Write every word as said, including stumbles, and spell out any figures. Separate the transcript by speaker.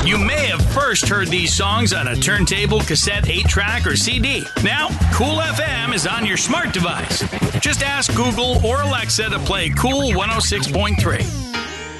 Speaker 1: You may have first heard these songs on a turntable, cassette, eight track, or C D. Now, Cool F M is on your smart device. Just ask Google or Alexa to play Cool one oh six point three.